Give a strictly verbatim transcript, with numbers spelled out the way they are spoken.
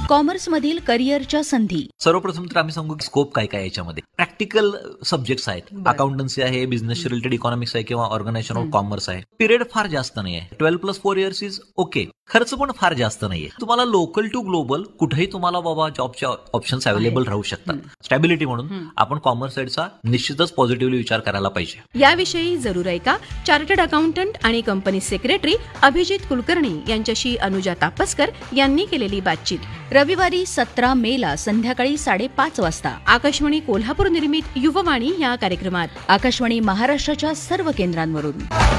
Commerce मधील करिअरच्या संधी. सर्वप्रथम तर आम्ही सांगू की स्कोप काय काय याच्यामध्ये. प्रॅक्टिकल सब्जेक्ट्स आहेत, अकाउंटन्सी आहे, बिझनेस रिलेटेड इकॉनॉमिक्स आहे किंवा ऑर्गनायझेशन ऑफ कॉमर्स आहे. पिरियड फार जास्त नाही आहे. Twelve plus four years is okay. खर्च पण फार जास्त नाहीये. तुम्हाला लोकल टू ग्लोबल कुठेही तुम्हाला बाबा जॉबच्या ऑप्शन्स अवेलेबल राहू शकतात. स्टॅबिलिटी म्हणून आपण कॉमर्स साईडचा निश्चितच पॉझिटिव्हली विचार करायला पाहिजे. याविषयी जरूर ऐका चार्टर्ड अकाउंटंट आणि कंपनी सेक्रेटरी अभिजित कुलकर्णी यांच्याशी अनुजा तापसकर यांनी केलेली बातचीत. रविवारी सतरा मे ला संध्याकाळी साडेपाच वाजता आकाशवाणी कोल्हापूर निर्मित युववाणी या कार्यक्रमात आकाशवाणी महाराष्ट्राच्या सर्व केंद्रांवरून.